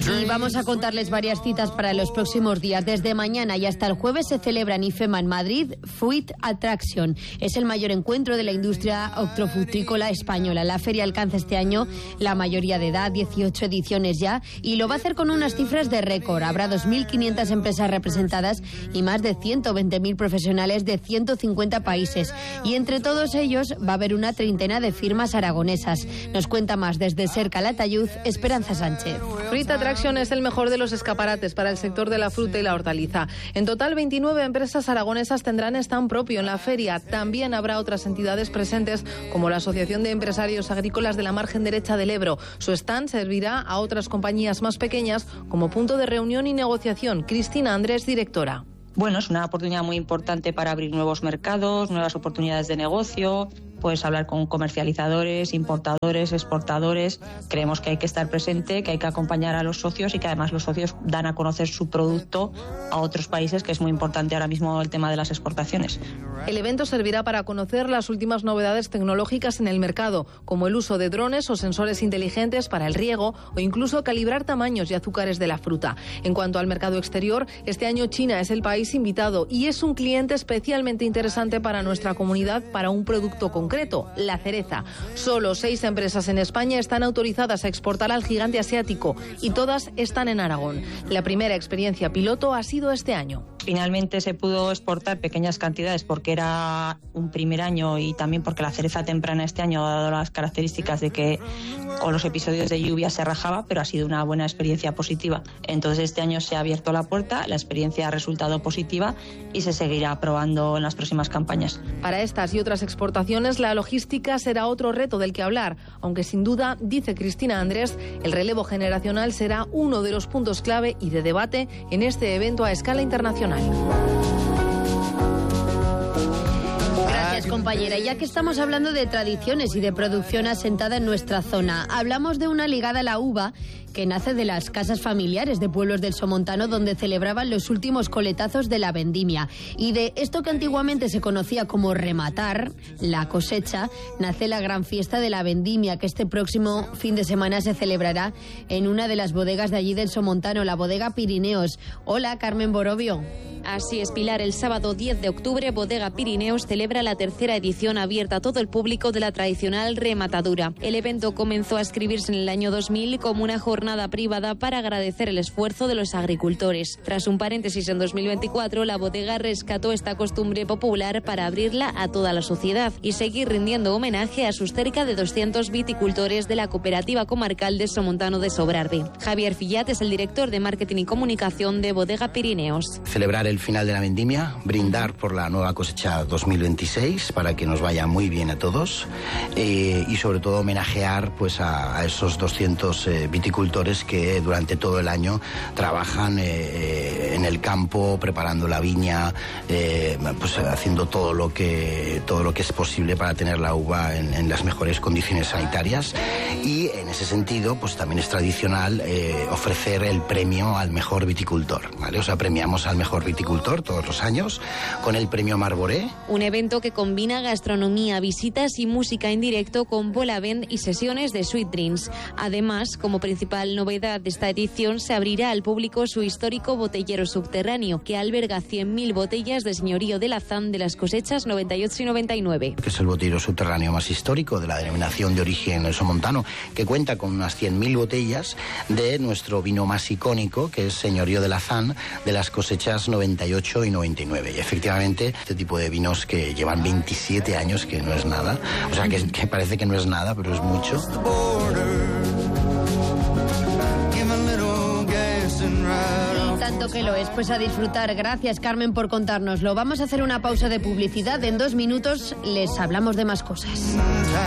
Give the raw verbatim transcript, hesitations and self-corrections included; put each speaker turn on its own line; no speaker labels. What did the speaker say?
Y vamos a contarles varias citas para los próximos días. Desde mañana y hasta el jueves se celebra en IFEMA en Madrid Fruit Attraction. Es el mayor encuentro de la industria hortofrutícola española. La feria alcanza este año la mayoría de edad, dieciocho ediciones ya, y lo va a hacer con unas cifras de récord. Habrá dos mil quinientas empresas representadas y más de ciento veinte mil profesionales de ciento cincuenta países. Y entre todos ellos va a haber una treintena de firmas aragonesas. Nos cuenta más desde Ser Calatayud, Esperanza Sánchez.
Fruit Attraction es el mejor de los escaparates para el sector de la fruta y la hortaliza. En total, veintinueve empresas aragonesas tendrán stand propio en la feria. También habrá otras entidades presentes, como la Asociación de Empresarios Agrícolas de la Margen Derecha del Ebro. Su stand servirá a otras compañías más pequeñas como punto de reunión y negociación. Cristina Andrés, directora.
Bueno, es una oportunidad muy importante para abrir nuevos mercados, nuevas oportunidades de negocio. Puedes hablar con comercializadores, importadores, exportadores. Creemos que hay que estar presente, que hay que acompañar a los socios y que además los socios dan a conocer su producto a otros países, que es muy importante ahora mismo el tema de las exportaciones.
El evento servirá para conocer las últimas novedades tecnológicas en el mercado, como el uso de drones o sensores inteligentes para el riego o incluso calibrar tamaños y azúcares de la fruta. En cuanto al mercado exterior, este año China es el país invitado y es un cliente especialmente interesante para nuestra comunidad para un producto concreto. Concreto, la cereza. Solo seis empresas en España están autorizadas a exportar al gigante asiático y todas están en Aragón. La primera experiencia piloto ha sido este año.
Finalmente se pudo exportar pequeñas cantidades porque era un primer año y también porque la cereza temprana este año ha dado las características de que con los episodios de lluvia se rajaba, pero ha sido una buena experiencia positiva. Entonces este año se ha abierto la puerta, la experiencia ha resultado positiva y se seguirá probando en las próximas campañas.
Para estas y otras exportaciones, la logística será otro reto del que hablar, aunque sin duda, dice Cristina Andrés, el relevo generacional será uno de los puntos clave y de debate en este evento a escala internacional.
Gracias, compañera. Ya que estamos hablando de tradiciones y de producción asentada en nuestra zona, hablamos de una ligada a la uva que nace de las casas familiares de pueblos del Somontano, donde celebraban los últimos coletazos de la vendimia. Y de esto que antiguamente se conocía como rematar la cosecha, nace la gran fiesta de la vendimia, que este próximo fin de semana se celebrará en una de las bodegas de allí del Somontano, la bodega Pirineos. Hola, Carmen Borovio.
Así es, Pilar. El sábado diez de octubre, Bodega Pirineos celebra la tercera edición abierta a todo el público de la tradicional rematadura. El evento comenzó a escribirse en el año dos mil como una jornada privada para agradecer el esfuerzo de los agricultores. Tras un paréntesis en dos mil veinticuatro, la bodega rescató esta costumbre popular para abrirla a toda la sociedad y seguir rindiendo homenaje a sus cerca de doscientos viticultores de la Cooperativa Comarcal de Somontano de Sobrarbe. Javier Fillat es el director de Marketing y Comunicación de Bodega Pirineos.
Celebrar el final de la vendimia, brindar por la nueva cosecha dos mil veintiséis para que nos vaya muy bien a todos eh, y sobre todo homenajear pues a, a esos doscientos eh, viticultores que durante todo el año trabajan eh, eh, en el campo, preparando la viña, eh, pues haciendo todo lo que todo lo que es posible para tener la uva en, en las mejores condiciones sanitarias, y en ese sentido pues también es tradicional eh, ofrecer el premio al mejor viticultor, ¿vale? O sea, premiamos al mejor viticultor todos los años con el premio Marboré.
Un evento que combina gastronomía, visitas y música en directo con bola band y sesiones de sweet drinks. Además, como principal novedad de esta edición, se abrirá al público su histórico botellero subterráneo, que alberga cien mil botellas de señorío de Lazán de las cosechas noventa y ocho y noventa y nueve.
Que es el botellero subterráneo más histórico de la denominación de origen del Somontano, que cuenta con unas cien mil botellas de nuestro vino más icónico, que es señorío de Lazán de las cosechas noventa y ocho y noventa y nueve. Y efectivamente, este tipo de vinos que llevan veintisiete años, que no es nada, o sea, que, que parece que no es nada, pero es mucho.
Y tanto que lo es, pues a disfrutar. Gracias, Carmen, por contárnoslo. Vamos a hacer una pausa de publicidad. En dos minutos les hablamos de más cosas.